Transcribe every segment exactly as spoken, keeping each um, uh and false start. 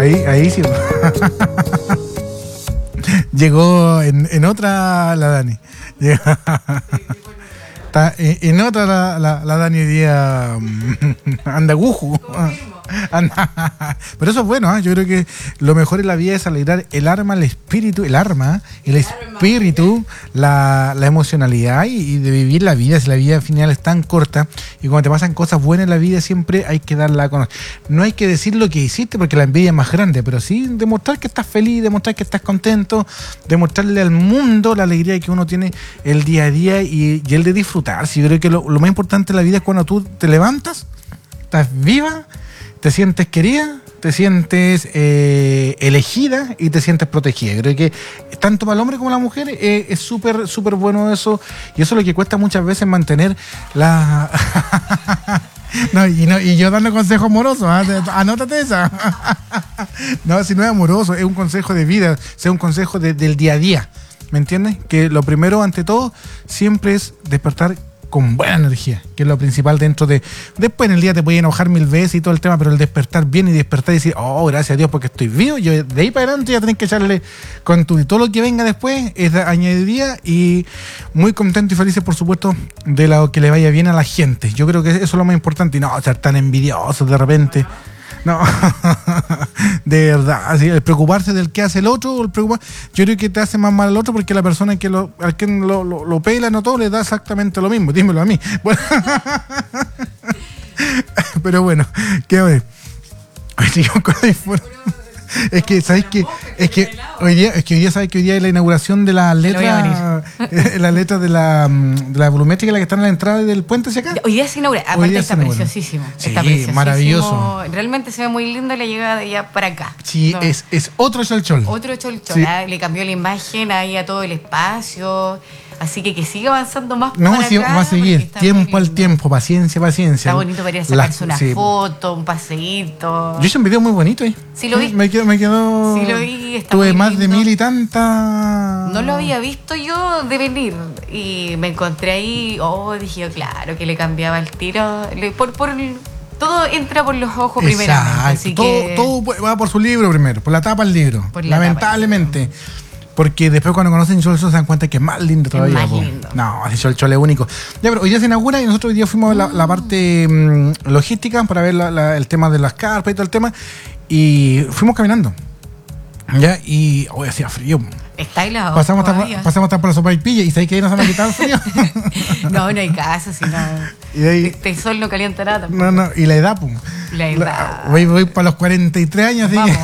Ahí, ahí sí. Llegó en, en otra la Dani. Está en, en otra la, la, la Dani hoy día. Anda guju. Anda. Pero eso es bueno, ¿eh? Yo creo que lo mejor en la vida es alegrar el alma, el espíritu, el arma, el espíritu, la, la emocionalidad y, y de vivir la vida. Si la vida al final es tan corta y cuando te pasan cosas buenas en la vida siempre hay que darla a conocer. No hay que decir lo que hiciste porque la envidia es más grande, pero sí demostrar que estás feliz, demostrar que estás contento, demostrarle al mundo la alegría que uno tiene el día a día y, y el de disfrutar. Sí, yo creo que lo, lo más importante en la vida es cuando tú te levantas, estás viva, te sientes querida, te sientes eh, elegida y te sientes protegida. Creo que tanto para el hombre como la mujer eh, es súper, súper bueno eso. Y eso es lo que cuesta muchas veces mantener la... No, y, no, y yo dando consejos amorosos, ¿eh? Anótate esa. No, si no es amoroso, es un consejo de vida, es un consejo de, del día a día. ¿Me entiendes? Que lo primero, ante todo, siempre es despertar con buena energía, que es lo principal dentro de... Después en el día te puede enojar mil veces y todo el tema, pero el despertar bien y despertar y decir, oh, gracias a Dios porque estoy vivo, yo de ahí para adelante ya tenés que echarle con tu... Y todo lo que venga después es de añadiría y muy contento y felices, por supuesto, de lo que le vaya bien a la gente. Yo creo que eso es lo más importante y no ser tan envidiosos de repente. No, de verdad, así, el preocuparse del que hace el otro, el preocupar, yo creo que te hace más mal al otro porque la persona que lo, al que lo, lo, lo pela, no todo, le da exactamente lo mismo, dímelo a mí. Bueno, pero bueno, ¿qué ver? Es que, ¿sabes qué? Es que hoy día, es que hoy día, ¿sabes que hoy día es la inauguración de la letra, la letra de la, de la volumétrica, la que está en la entrada del puente hacia acá? Hoy día se inaugura, aparte día está preciosísimo. Sí, está preciosísimo. Maravilloso. Realmente se ve muy linda la llegada de allá para acá. Sí, ¿no? es, es otro cholchol. Otro cholchol, sí. ¿eh? Le cambió la imagen ahí a todo el espacio. Así que que siga avanzando más no, para sí, acá. Va a seguir, tiempo al tiempo, paciencia, paciencia. Está bonito para ir a sacarse la, una sí. foto, un paseíto. Yo hice un video muy bonito ahí. Sí, lo vi. Me quedó, me quedó... Sí, lo vi. Está tuve más lindo. de mil y tanta... No lo había visto yo de venir. Y me encontré ahí, oh, dije, claro, que le cambiaba el tiro. Le, por, por el, todo entra por los ojos primeramente. Así todo, que... todo va por su libro primero, por la tapa del libro. Por la lamentablemente. Tapa Porque después cuando conocen Cholchol se dan cuenta que es más lindo todavía. Es más lindo. No, ese Cholchol es único. Ya, pero hoy día se inaugura y nosotros hoy día fuimos a la, la parte mmm, logística para ver la, la, el tema de las carpas y todo el tema. Y fuimos caminando. Ya, y hoy hacía frío. Está helado. Pasamos hasta, pasamos hasta por la sopa y pilla y ¿sabes que ahí nos han quitado el frío? No, no hay caso, si no. Y de ahí, este sol no calienta nada tampoco. No, no, y la edad, pum. La edad. La, voy, voy para los cuarenta y tres años, vamos.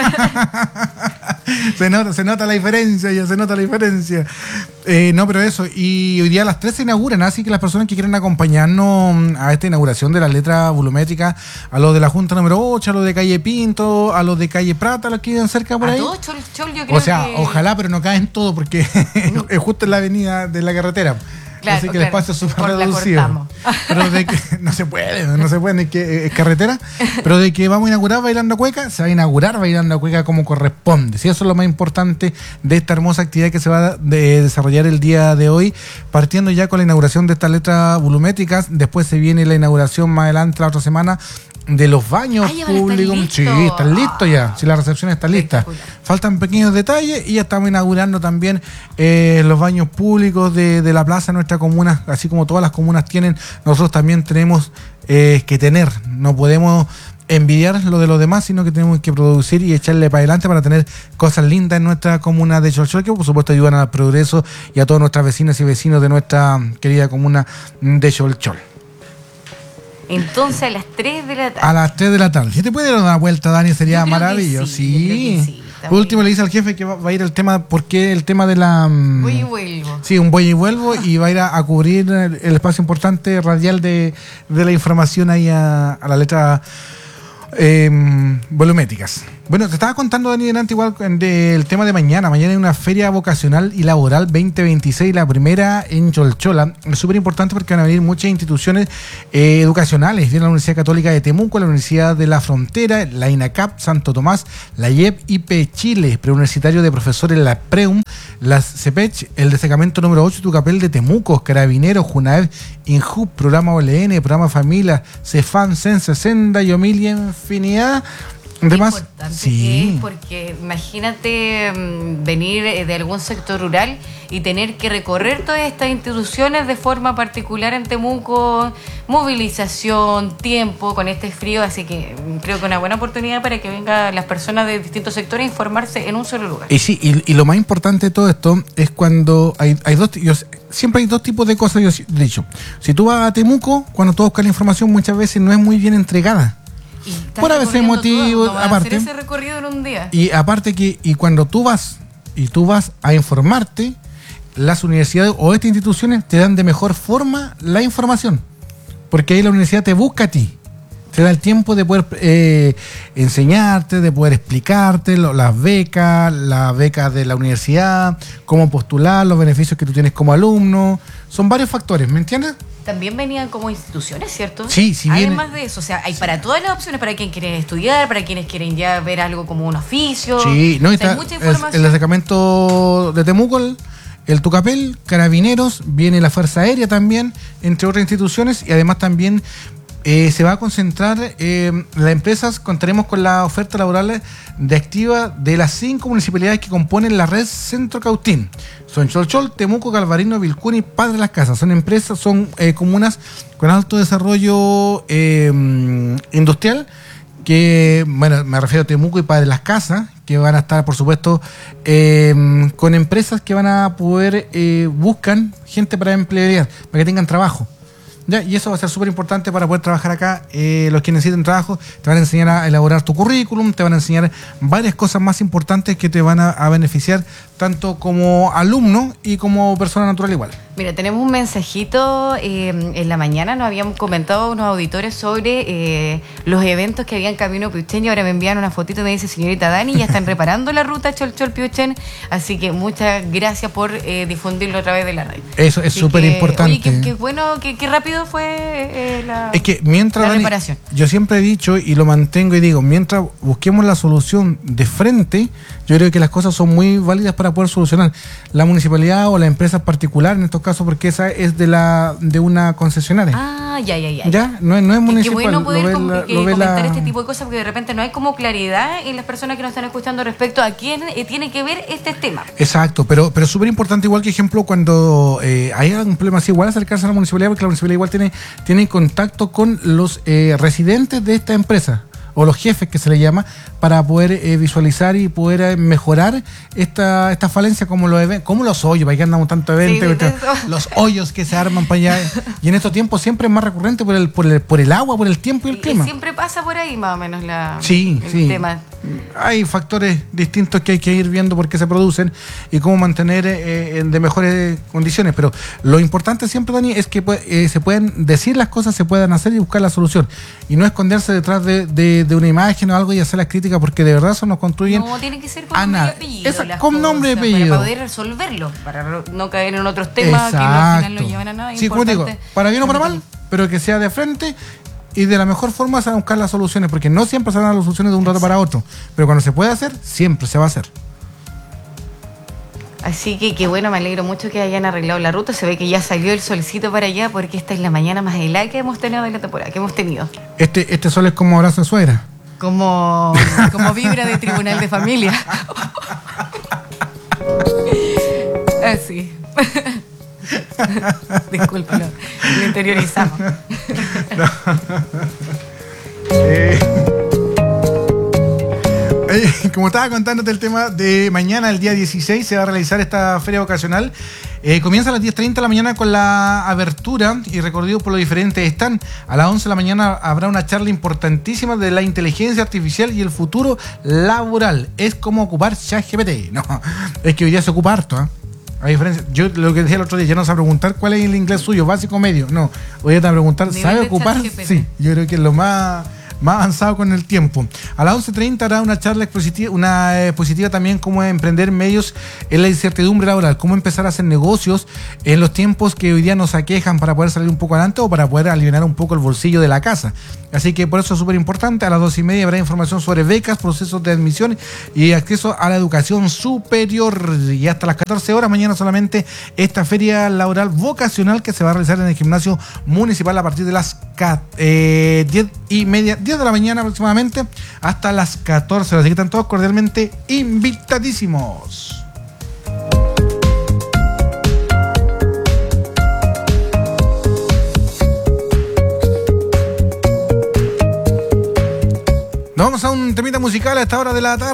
se, nota, se nota la diferencia, ya se nota la diferencia. Eh, no, pero eso, y hoy día a las tres se inauguran, así que las personas que quieren acompañarnos a esta inauguración de la letra volumétrica, a los de la Junta número ocho, a los de Calle Pinto, a los de Calle Prata, a los que viven cerca por a ahí. Todos, chol, chol, yo creo o sea, que... ojalá, pero no caen todo porque no. Es justo en la avenida de la carretera. Claro, así que claro, el espacio es súper reducido. Pero de que no se puede, no se puede, es que es carretera. Pero de que vamos a inaugurar bailando cueca, se va a inaugurar bailando cueca como corresponde. Sí, eso es lo más importante de esta hermosa actividad que se va a de desarrollar el día de hoy, partiendo ya con la inauguración de estas letras volumétricas. Después se viene la inauguración más adelante la otra semana de los baños Ay, públicos. Sí, están listos ya. Sí, la recepción está lista. Faltan pequeños detalles y ya estamos inaugurando también eh, los baños públicos de, de la plaza de nuestra comuna, así como todas las comunas tienen. Nosotros también tenemos eh, que tener, no podemos envidiar lo de los demás, sino que tenemos que producir y echarle para adelante para tener cosas lindas en nuestra comuna de Cholchol, que por supuesto ayudan al progreso y a todas nuestras vecinas y vecinos de nuestra querida comuna de Cholchol. Entonces a las tres de la tarde. A las tres de la tarde. Si te puede dar una vuelta, Dani, sería maravilloso. Sí. sí. Por último le dice al jefe que va, va a ir el tema, porque el tema de la... Um, voy y vuelvo. Sí, un voy y vuelvo y va a ir a, a cubrir el, el espacio importante radial de, de la información ahí a, a la letra eh, volumétricas. Bueno, te estaba contando, Dani, delante igual del tema de mañana. Mañana hay una feria vocacional y laboral veinte veintiséis, la primera en Cholchola. Es súper importante porque van a venir muchas instituciones eh, educacionales. Viene la Universidad Católica de Temuco, la Universidad de la Frontera, la INACAP, Santo Tomás, la I E P I P Chile, Preuniversitario de Profesores, la PREUM, las CEPECH, el destacamento número ocho, Tucapel de Temuco, Carabineros, JUNAEV, INJUP, Programa O L N, Programa Familia, CEFAN, CENSE, Senda, Yomil y infinidad De más, importante sí. que es, porque imagínate mm, venir eh, de algún sector rural y tener que recorrer todas estas instituciones de forma particular en Temuco, movilización, tiempo con este frío, así que mm, creo que una buena oportunidad para que vengan las personas de distintos sectores a informarse en un solo lugar. Y sí, y, y lo más importante de todo esto es cuando hay, hay dos, yo, siempre hay dos tipos de cosas, yo he dicho. Si tú vas a Temuco, cuando tú buscas la información muchas veces no es muy bien entregada. Por a veces motivos, no aparte. hacer ese recorrido en un día. Y aparte que, y cuando tú vas, y tú vas a informarte, las universidades o estas instituciones te dan de mejor forma la información. Porque ahí la universidad te busca a ti. Te da el tiempo de poder eh, enseñarte, de poder explicarte lo, las becas, las becas de la universidad, cómo postular, los beneficios que tú tienes como alumno. Son varios factores, ¿me entiendes? También venían como instituciones, ¿cierto? Sí, sí. Además viene, de eso, o sea, hay para todas las opciones, para quien quiere estudiar, para quienes quieren ya ver algo como un oficio. Sí, no, o sea, está hay mucha el, información. el destacamento de Temuco, el, el Tucapel, Carabineros, viene la Fuerza Aérea también, entre otras instituciones, y además también eh, se va a concentrar, eh, las empresas, contaremos con la oferta laboral de activa de las cinco municipalidades que componen la red Centro Cautín. Son Cholchol, Temuco, Calvarino, Vilcún y Padre Las Casas. Son empresas, son eh, comunas con alto desarrollo eh, industrial, que, bueno, me refiero a Temuco y Padre Las Casas, que van a estar, por supuesto, eh, con empresas que van a poder, eh, buscan gente para emplear, para que tengan trabajo. Ya, y eso va a ser súper importante para poder trabajar acá. Eh, los que necesiten trabajo te van a enseñar a elaborar tu currículum, te van a enseñar varias cosas más importantes que te van a, a beneficiar tanto como alumno y como persona natural igual. Mira, tenemos un mensajito eh, en la mañana, nos habían comentado unos auditores sobre eh, los eventos que habían camino a Piuchén y ahora me envían una fotito y me dice, señorita Dani, ya están reparando la ruta Cholchol Piuchén, así que muchas gracias por eh, difundirlo a través de la radio. Eso es súper importante. Oye, qué, qué bueno, qué, qué rápido fue eh, la, es que mientras, la Dani, reparación. Yo siempre he dicho y lo mantengo y digo, mientras busquemos la solución de frente, yo creo que las cosas son muy válidas para poder solucionar. La municipalidad o la empresa particular en estos casos, porque esa es de la de una concesionaria. Ah, ya, ya, ya. Ya, no es, no es municipal. Qué bueno poder lo ve com- la- que lo ve comentar la- este tipo de cosas porque de repente no hay como claridad en las personas que nos están escuchando respecto a quién eh, tiene que ver este tema. Exacto, pero pero es súper importante, igual que ejemplo, cuando eh, hay algún problema así, igual acercarse a la municipalidad, porque la municipalidad igual tiene, tiene contacto con los eh, residentes de esta empresa, o los jefes que se le llama, para poder eh, visualizar y poder eh, mejorar esta, esta falencia, como los eventos, como los hoyos, para que andamos tanto eventos, Sí, sí, los hoyos que se arman para allá, y en estos tiempos siempre es más recurrente por el, por el, por el agua, por el tiempo y el Y, clima. y siempre pasa por ahí más o menos la, Sí, el sí. tema. Hay factores distintos que hay que ir viendo por qué se producen y cómo mantener eh, de mejores condiciones. Pero lo importante siempre, Dani, es que eh, se pueden decir las cosas, se puedan hacer y buscar la solución. Y no esconderse detrás de, de, de una imagen o algo y hacer las críticas, porque de verdad eso nos construyen. No, tiene que ser con a nombre y nada. apellido. Esa- las con nombre y cosas, apellido. Para poder resolverlo, para no caer en otros temas que no, al final no llevan a nada. Sí, como te digo, importante. para bien o para mal, pero que sea de frente y de la mejor forma se van a buscar las soluciones, porque no siempre se van a dar las soluciones de un rato para otro, pero cuando se puede hacer, siempre se va a hacer. Así que qué bueno, me alegro mucho que hayan arreglado la ruta. Se ve que ya salió el solcito para allá porque esta es la mañana más helada que hemos tenido de la temporada, que hemos tenido. Este, este sol es como abrazo de suegra. Como, como vibra de tribunal de familia. Así. Discúlpalo, lo interiorizamos. Eh, eh, como estaba contándote el tema de mañana, el día dieciséis, se va a realizar esta feria vocacional. Eh, comienza a las diez treinta de la mañana con la abertura y recorrido por los diferentes stands. A las once de la mañana habrá una charla importantísima de la inteligencia artificial y el futuro laboral. Es como ocupar ChatGPT. No, es que hoy día se ocupa harto, ¿eh? A diferencia, yo lo que decía el otro día, ya no sé preguntar cuál es el inglés suyo, básico o medio. No, hoy día te voy a preguntar, Nivel ¿sabe de ocupar? ChatGPT. Sí, yo creo que es lo más, más avanzado con el tiempo. A las once treinta hará una charla expositiva, una expositiva también, cómo emprender medios en la incertidumbre laboral, cómo empezar a hacer negocios en los tiempos que hoy día nos aquejan para poder salir un poco adelante o para poder aliviar un poco el bolsillo de la casa. Así que por eso es súper importante. A las dos y media habrá información sobre becas, procesos de admisión y acceso a la educación superior. Y hasta las catorce horas mañana solamente esta feria laboral vocacional que se va a realizar en el gimnasio municipal a partir de las eh, diez y media, diez de la mañana aproximadamente hasta las catorce horas. Así que están todos cordialmente invitadísimos. Nos vamos a un temita musical a esta hora de la tarde.